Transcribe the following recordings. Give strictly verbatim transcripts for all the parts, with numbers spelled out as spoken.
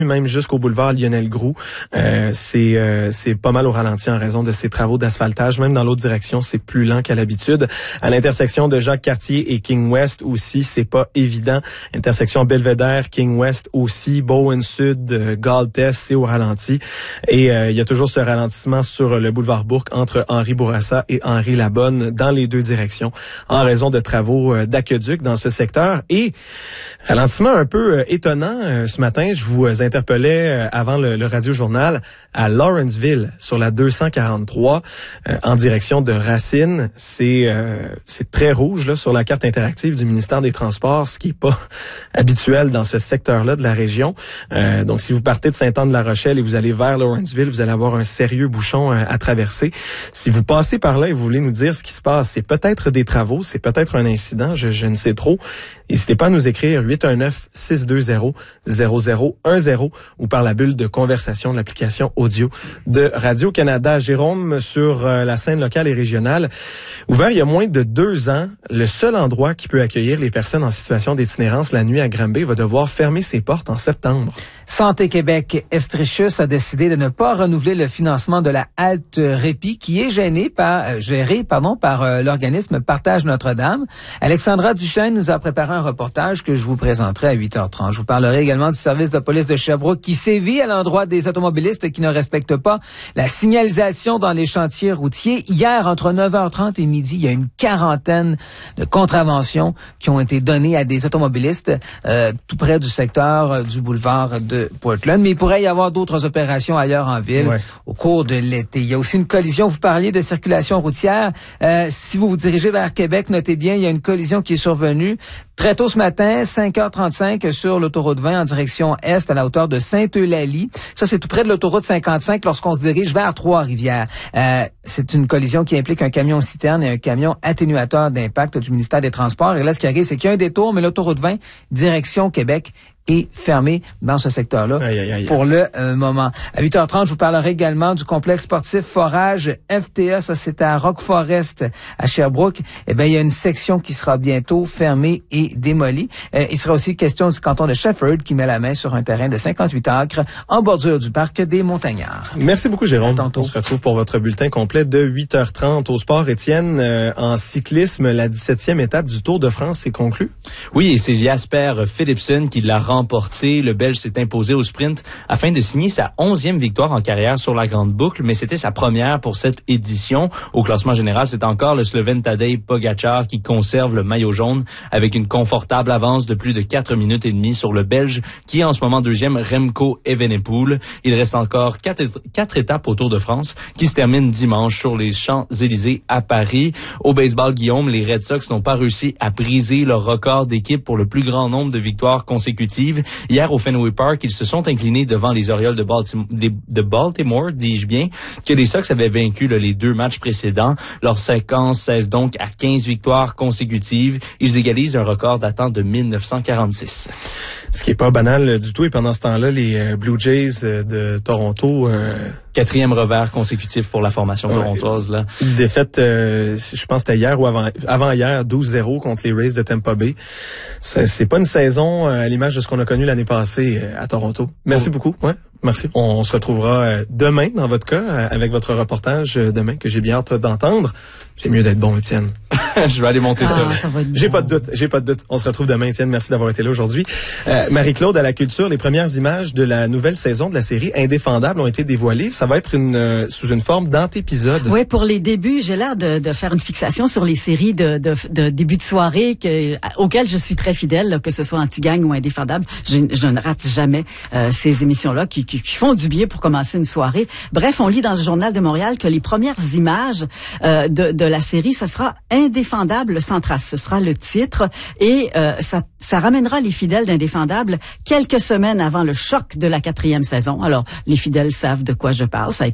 même jusqu'au boulevard Lionel Groulx. Euh, c'est euh, c'est pas mal au ralenti en raison de ces travaux d'asphaltage. Même dans l'autre direction, c'est plus lent qu'à l'habitude. À l'intersection de Jacques-Cartier et King West aussi, c'est pas évident. Intersection Belvédère, King West aussi, Bowen Sud, euh, Galtès, c'est au ralenti. Et euh, il y a toujours ce ralentissement sur le boulevard Bourque entre Henri Bourassa et Henri Labonne dans les deux directions en raison de travaux euh, d'aqueduc dans ce secteur. Et ralentissement un peu euh, étonnant euh, ce matin, je vous euh, interpellait avant le, le radio-journal à Lawrenceville sur la deux cent quarante-trois euh, en direction de Racine. C'est euh, c'est très rouge là sur la carte interactive du ministère des Transports, ce qui est pas habituel dans ce secteur-là de la région. Euh, donc si vous partez de Sainte-Anne-de-la-Rochelle et vous allez vers Lawrenceville, vous allez avoir un sérieux bouchon euh, à traverser. Si vous passez par là et vous voulez nous dire ce qui se passe, c'est peut-être des travaux, c'est peut-être un incident, je, je ne sais trop. N'hésitez pas à nous écrire huit un neuf, six deux zéro, zéro zéro un zéro ou par la bulle de conversation de l'application audio de Radio-Canada. Jérôme, sur euh, la scène locale et régionale, ouvert il y a moins de deux ans, le seul endroit qui peut accueillir les personnes en situation d'itinérance la nuit à Granby va devoir fermer ses portes en septembre. Santé Québec Estrichus a décidé de ne pas renouveler le financement de la halte répit qui est gêné par, euh, géré pardon, par euh, l'organisme Partage Notre-Dame. Alexandra Duchesne nous a préparé un reportage que je vous présenterai à huit heures trente. Je vous parlerai également du service de police de Sherbrooke qui sévit à l'endroit des automobilistes qui ne respectent pas la signalisation dans les chantiers routiers. Hier, entre neuf heures trente et midi, il y a une quarantaine de contraventions qui ont été données à des automobilistes euh, tout près du secteur euh, du boulevard de Portland. Mais il pourrait y avoir d'autres opérations ailleurs en ville ouais. au cours de l'été. Il y a aussi une collision. Vous parliez de circulation routière. Euh, si vous vous dirigez vers Québec, notez bien, il y a une collision qui est survenue très tôt ce matin, cinq heures trente-cinq sur l'autoroute vingt en direction est à la hauteur de Sainte-Eulalie. Ça, c'est tout près de l'autoroute cinquante-cinq lorsqu'on se dirige vers Trois-Rivières. Euh, c'est une collision qui implique un camion citerne et un camion atténuateur d'impact du ministère des Transports. Et là, ce qui arrive, c'est qu'il y a un détour, mais l'autoroute vingt, direction Québec, est fermé dans ce secteur-là aïe, aïe, aïe. pour le euh, moment. À huit heures trente, je vous parlerai également du complexe sportif Forage F T A. Ça, c'est à Rock Forest, à Sherbrooke. Eh bien, il y a une section qui sera bientôt fermée et démolie. Euh, il sera aussi question du canton de Shefford qui met la main sur un terrain de cinquante-huit acres en bordure du parc des Montagnards. Merci beaucoup, Jérôme. On se retrouve pour votre bulletin complet de huit heures trente au sport. Étienne, euh, en cyclisme, la dix-septième étape du Tour de France s'est conclue. Oui, et c'est Jasper Philipsen qui l'a remporté. Le Belge s'est imposé au sprint afin de signer sa onzième victoire en carrière sur la Grande Boucle, mais c'était sa première pour cette édition. Au classement général, c'est encore le Slovène Tadej Pogačar qui conserve le maillot jaune avec une confortable avance de plus de quatre minutes et demie sur le Belge qui est en ce moment deuxième, Remco Evenepoel. Il reste encore quatre, quatre étapes au Tour de France qui se terminent dimanche sur les Champs-Élysées à Paris. Au baseball, Guillaume, les Red Sox n'ont pas réussi à briser leur record d'équipe pour le plus grand nombre de victoires consécutives. Hier, au Fenway Park, ils se sont inclinés devant les Orioles de Baltimore, de Baltimore, dis-je bien, que les Sox avaient vaincu là, les deux matchs précédents. Leur séquence cesse donc à quinze victoires consécutives. Ils égalisent un record datant de mille neuf cent quarante-six. Ce qui est pas banal du tout. Et pendant ce temps-là, les Blue Jays de Toronto... Euh, Quatrième revers consécutif pour la formation ouais, torontoise. Là. Défaite, euh, je pense que c'était hier ou avant, avant-hier, douze zéro contre les Rays de Tampa Bay. C'est, c'est pas une saison à l'image de ce qu'on a connu l'année passée à Toronto. Merci oh. beaucoup. Ouais. Merci. On, on se retrouvera demain, dans votre cas, avec votre reportage demain, que j'ai bien hâte d'entendre. C'est mieux d'être bon, Étienne. Je vais aller monter ah, ça. ça j'ai bon. pas de doute, j'ai pas de doute. On se retrouve demain, Étienne. Merci d'avoir été là aujourd'hui. Euh, Marie-Claude, à la culture, les premières images de la nouvelle saison de la série Indéfendable ont été dévoilées. Ça va être une euh, sous une forme d'antépisode. Oui, pour les débuts, j'ai l'air de, de faire une fixation sur les séries de, de, de début de soirée que, auxquelles je suis très fidèle, là, que ce soit Anti-Gang ou Indéfendable. Je, je ne rate jamais euh, ces émissions-là qui, qui, qui font du bien pour commencer une soirée. Bref, on lit dans le Journal de Montréal que les premières images euh, de, de la série, ça sera Indéfendable sans trace. Ce sera le titre et euh, ça, ça ramènera les fidèles d'Indéfendable quelques semaines avant le choc de la quatrième saison. Alors, les fidèles savent de quoi je parle. Ça a été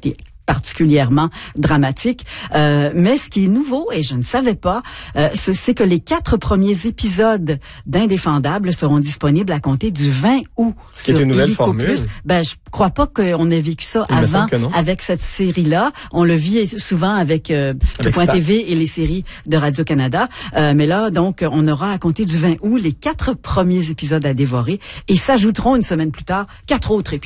particulièrement dramatique. Euh, mais ce qui est nouveau, et je ne savais pas, euh, c'est que les quatre premiers épisodes d'Indéfendable seront disponibles à compter du vingt août. Ce qui est une nouvelle Illico formule. Plus. Ben, je crois pas qu'on ait vécu ça Il me avant semble que non. avec cette série-là. On le vit souvent avec, euh, Avec Point Star. T V et les séries de Radio-Canada. Euh, mais là, donc, on aura à compter du vingt août les quatre premiers épisodes à dévorer et s'ajouteront une semaine plus tard quatre autres épisodes.